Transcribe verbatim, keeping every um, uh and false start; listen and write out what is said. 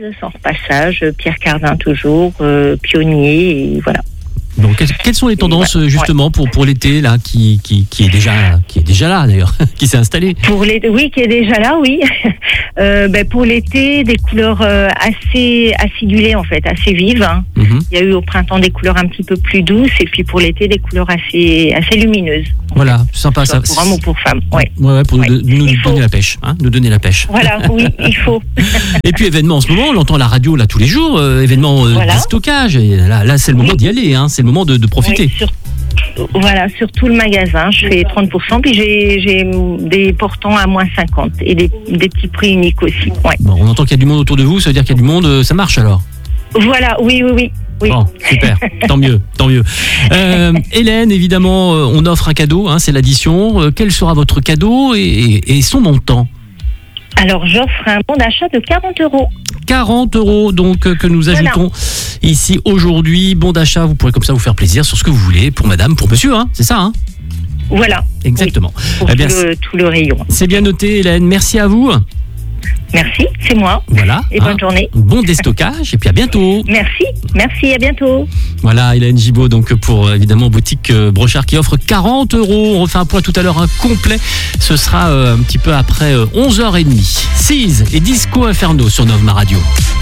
sans repassage, Pierre Cardin toujours, euh, pionnier, et voilà. Donc, quelles sont les tendances ouais, justement ouais. pour pour l'été là, qui qui qui est déjà qui est déjà là d'ailleurs, qui s'est installé. Pour l'été, oui, qui est déjà là, oui. euh, ben pour l'été, des couleurs euh, assez acidulées en fait, assez vives. Hein. Mm-hmm. Il y a eu au printemps des couleurs un petit peu plus douces, et puis pour l'été des couleurs assez assez lumineuses. Voilà, fait. Sympa ça. Pour homme ou pour femme. Ouais. Ouais, ouais pour ouais. nous, nous donner faut. la pêche, hein, nous donner la pêche. Voilà, oui, il faut. Et puis événement en ce moment, on l'entend à la radio là tous les jours, euh, événement euh, voilà. de stockage. Et là, là, c'est le moment oui. d'y aller, hein, c'est le moment de, de profiter. Oui, sur, voilà, sur tout le magasin, je fais trente pour cent, puis j'ai, j'ai des portants à moins cinquante et des, des petits prix uniques aussi. Ouais. Bon, on entend qu'il y a du monde autour de vous, ça veut dire qu'il y a du monde, ça marche alors. Voilà, oui, oui, oui. Oui. Bon, super, tant mieux, tant mieux. Euh, Hélène, évidemment, on offre un cadeau, hein, c'est l'addition. Euh, quel sera votre cadeau et, et, et son montant ? Alors, j'offre un bon d'achat de quarante euros. quarante euros, donc, euh, que nous ajoutons voilà. ici aujourd'hui. Bon d'achat, vous pourrez comme ça vous faire plaisir sur ce que vous voulez, pour madame, pour monsieur, hein, c'est ça, hein ? Voilà. Exactement. Oui, pour eh bien, tout, le, tout le rayon. C'est bien noté, Hélène, merci à vous. Merci, c'est moi. Voilà. Et hein, bonne journée. Bon déstockage et puis à bientôt. Merci, merci, à bientôt. Voilà, Hélène Gibaud, donc pour évidemment boutique euh, Brochard qui offre quarante euros. On refait un point tout à l'heure, un complet. Ce sera euh, un petit peu après euh, onze heures trente. Seas et Disco Inferno sur Nova Radio.